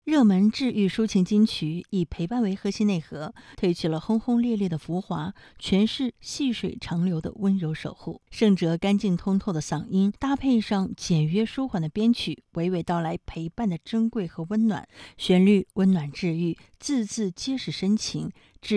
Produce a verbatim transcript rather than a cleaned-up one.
热门治愈抒情金曲以陪伴为核心内核，褪去了轰轰烈烈的浮华，诠释细水长流的温柔守护。盛哲干净通透的嗓音，搭配上简约舒缓的编曲，娓娓道来陪伴的珍贵和温暖。旋律温暖治愈，字字皆是深情。